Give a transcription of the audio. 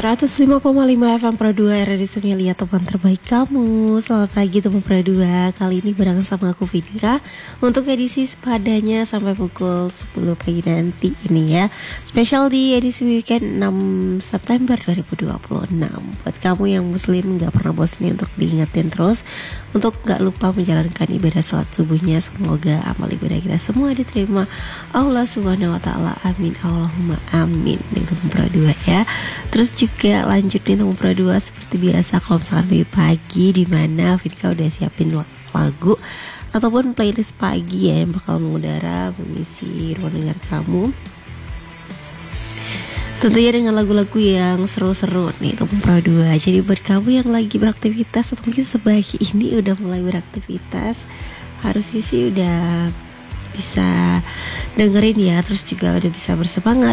105,5 FM Pro 2 RRI Sungai Liat, teman terbaik kamu. Selamat pagi teman Pro 2. Kali ini bareng sama aku Vinka untuk edisi sepadanya sampai pukul 10 pagi nanti ini ya. Spesial di edisi weekend 6 September 2026. Buat kamu yang muslim gak pernah bosan untuk diingetin terus untuk gak lupa menjalankan ibadah sholat subuhnya. Semoga amal ibadah kita semua diterima Allah Subhanahu wa taala. Amin Allahumma amin. Nih teman Pro 2 ya. Terus juga lanjut nih teman Pro 2 seperti biasa kalau misalkan pagi di mana Vinka udah siapin lagu ataupun playlist pagi ya yang bakal mengudara mengisi ruang dengar kamu. Tentunya dengan lagu-lagu yang seru-seru nih teman Pro 2. Jadi buat kamu yang lagi beraktivitas atau mungkin sebagai ini udah mulai beraktivitas, harusnya sih udah bisa dengerin ya, terus juga udah bisa bersemangat